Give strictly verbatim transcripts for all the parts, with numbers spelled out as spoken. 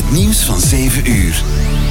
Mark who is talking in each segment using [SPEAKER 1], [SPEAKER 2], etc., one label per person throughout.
[SPEAKER 1] Het nieuws van zeven uur.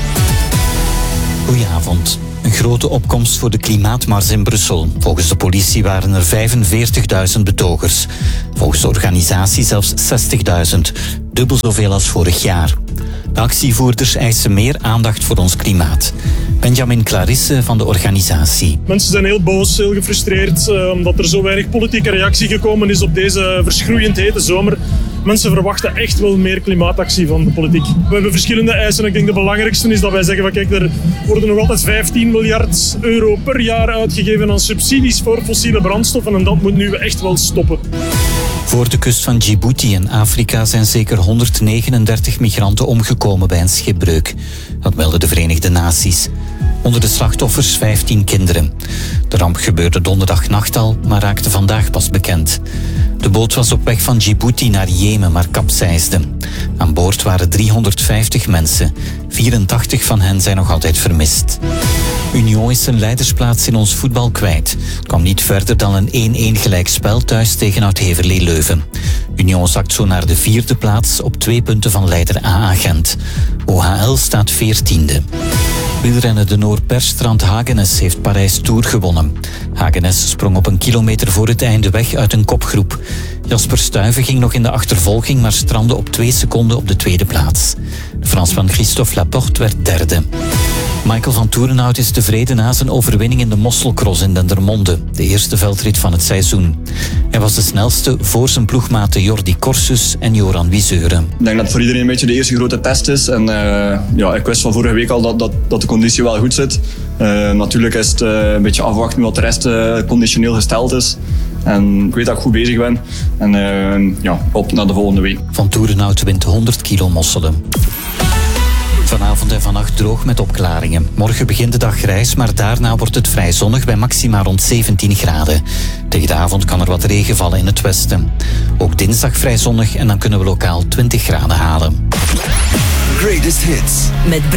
[SPEAKER 2] Goedenavond. Een grote opkomst voor de klimaatmars in Brussel. Volgens de politie waren er vijfenveertigduizend betogers. Volgens de organisatie zelfs zestigduizend. Dubbel zoveel als vorig jaar. De actievoerders eisen meer aandacht voor ons klimaat. Benjamin Clarisse van de organisatie.
[SPEAKER 3] Mensen zijn heel boos, heel gefrustreerd, uh, omdat er zo weinig politieke reactie gekomen is op deze verschroeiend hete zomer. Mensen verwachten echt wel meer klimaatactie van de politiek. We hebben verschillende eisen en ik denk de belangrijkste is dat wij zeggen van kijk, er worden nog altijd vijftien miljard euro per jaar uitgegeven aan subsidies voor fossiele brandstoffen en dat moet nu echt wel stoppen.
[SPEAKER 2] Voor de kust van Djibouti in Afrika zijn zeker honderdnegenendertig migranten omgekomen bij een schipbreuk. Dat melden de Verenigde Naties. Onder de slachtoffers vijftien kinderen. De ramp gebeurde donderdagnacht al, maar raakte vandaag pas bekend. De boot was op weg van Djibouti naar Jemen, maar kapseisde. Aan boord waren driehonderdvijftig mensen. vierentachtig van hen zijn nog altijd vermist. Union is zijn leidersplaats in ons voetbal kwijt. Het kwam niet verder dan een één-één gelijkspel thuis tegen Oud-Heverlee Leuven. Union zakt zo naar de vierde plaats op twee punten van leider A A Gent. O H L staat veertiende. Wielrenner de Noor Perstrand Hagenes heeft Parijs Tour gewonnen. Hagenes sprong op een kilometer voor het einde weg uit een kopgroep. Jasper Stuyven ging nog in de achtervolging, maar strandde op twee seconden op de tweede plaats. De Fransman Christophe Laporte werd derde. Michael van Toerenhout is tevreden na zijn overwinning in de Mosselcross in Dendermonde, de eerste veldrit van het seizoen. Hij was de snelste voor zijn ploegmaten Jordi Corsus en Joran Wieseuren.
[SPEAKER 4] Ik denk dat het voor iedereen een beetje de eerste grote test is. En, uh, ja, ik wist van vorige week al dat, dat, dat de conditie wel goed zit. Uh, natuurlijk is het uh, een beetje afwachten wat de rest uh, conditioneel gesteld is. En ik weet dat ik goed bezig ben. En uh, ja, op naar de volgende week.
[SPEAKER 2] Van Toerenhout wint honderd kilo mosselen. Vanavond en vannacht droog met opklaringen. Morgen begint de dag grijs, maar daarna wordt het vrij zonnig bij maxima rond zeventien graden. Tegen de avond kan er wat regen vallen in het westen. Ook dinsdag vrij zonnig en dan kunnen we lokaal twintig graden halen.
[SPEAKER 1] Greatest hits.
[SPEAKER 5] Met